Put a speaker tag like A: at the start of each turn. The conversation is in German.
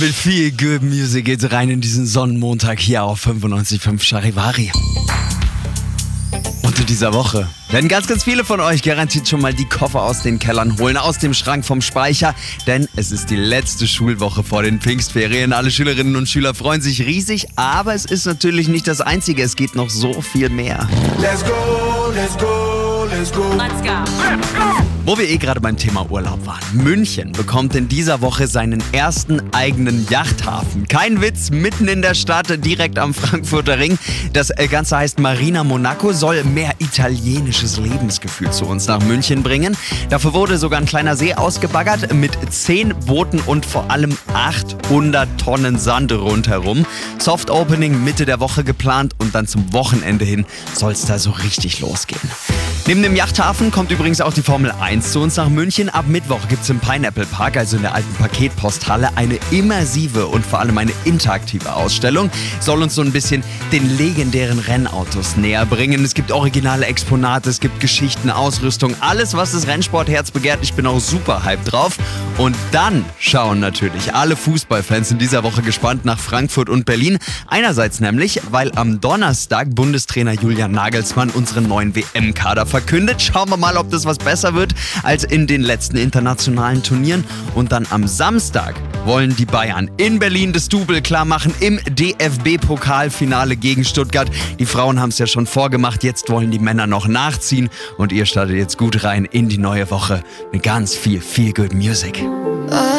A: Mit viel Good Music geht's rein in diesen Sonnenmontag hier auf 95.5 Charivari. Und in dieser Woche werden ganz viele von euch garantiert schon mal die Koffer aus den Kellern holen, aus dem Schrank vom Speicher, denn es ist die letzte Schulwoche vor den Pfingstferien. Alle Schülerinnen und Schüler freuen sich riesig, aber es ist natürlich nicht das Einzige, es geht noch so viel mehr.
B: Let's go, let's go, let's go.
C: Let's go.
A: Wo wir gerade beim Thema Urlaub waren. München bekommt in dieser Woche seinen ersten eigenen Yachthafen. Kein Witz, mitten in der Stadt, direkt am Frankfurter Ring. Das Ganze heißt Marina Monaco, soll mehr italienisches Lebensgefühl zu uns nach München bringen. Dafür wurde sogar ein kleiner See ausgebaggert mit 10 Booten und vor allem 800 Tonnen Sand rundherum. Soft Opening Mitte der Woche geplant und dann zum Wochenende hin soll es da so richtig losgehen. Neben dem Yachthafen kommt übrigens auch die Formel 1 zu uns nach München. Ab Mittwoch gibt es im Pineapple Park, also in der alten Paketposthalle, eine immersive und vor allem eine interaktive Ausstellung. Soll uns so ein bisschen den legendären Rennautos näher bringen. Es gibt originale Exponate, es gibt Geschichten, Ausrüstung, alles, was das Rennsportherz begehrt. Ich bin auch super hyped drauf. Und dann schauen natürlich alle Fußballfans in dieser Woche gespannt nach Frankfurt und Berlin. Einerseits nämlich, weil am Donnerstag Bundestrainer Julian Nagelsmann unseren neuen WM-Kader verkündet. Schauen wir mal, ob das was besser wird als in den letzten internationalen Turnieren. Und dann am Samstag wollen die Bayern in Berlin das Double klar machen im DFB-Pokalfinale gegen Stuttgart. Die Frauen haben es ja schon vorgemacht, jetzt wollen die Männer noch nachziehen. Und ihr startet jetzt gut rein in die neue Woche mit ganz viel Good Music.